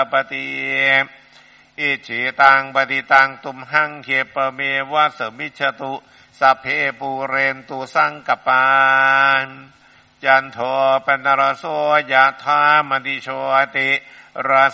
ปฏิอิจิตังปฏิตังตุมหังเขปเมวะสมิจฉตุสัพเพปูเรนตุสังกปานจันโทปนรโสยะธามณิโชติรา